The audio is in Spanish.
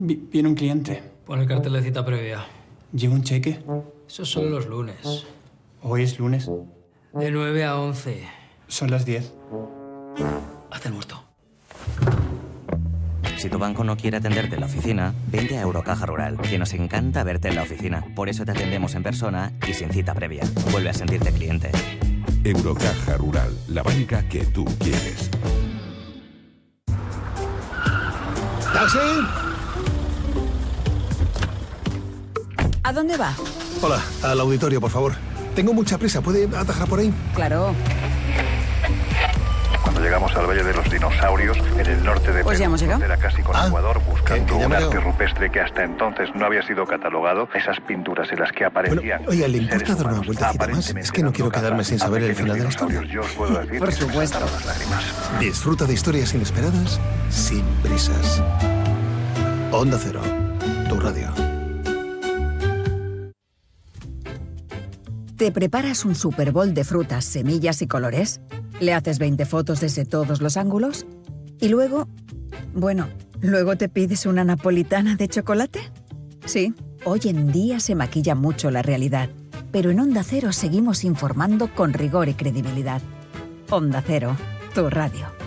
Viene un cliente. Pon el cartel de cita previa. ¿Lleva un cheque? Esos son los lunes. Hoy es lunes. De 9 a 11. Son las 10. Haz el muerto. Si tu banco no quiere atenderte en la oficina, vente a Eurocaja Rural, que nos encanta verte en la oficina. Por eso te atendemos en persona y sin cita previa. Vuelve a sentirte cliente. Eurocaja Rural, la banca que tú quieres. ¡Taxi! ¿A dónde va? Hola, al auditorio, por favor. Tengo mucha prisa, ¿puede atajar por ahí? Claro. Cuando llegamos al Valle de los Dinosaurios, en el norte de Pues ya hemos llegado. era casi con Ecuador, buscando que ya un me arte llegado. rupestre que hasta entonces no había sido catalogado, esas pinturas en las que aparecían. Bueno, oiga, ¿le importa seres dar una humanos vueltecita más? aparentemente Es que no quiero dando quedarme caza sin a saber el pequeños final de la historia. dinosaurios. Yo os puedo decir Por que se me supuesto. saltaron las lágrimas. Disfruta de historias inesperadas sin prisas. Onda Cero, tu radio. ¿Te preparas un Super Bowl de frutas, semillas y colores? ¿Le haces 20 fotos desde todos los ángulos? ¿Y luego? Bueno, ¿luego te pides una napolitana de chocolate? Sí, hoy en día se maquilla mucho la realidad, pero en Onda Cero seguimos informando con rigor y credibilidad. Onda Cero, tu radio.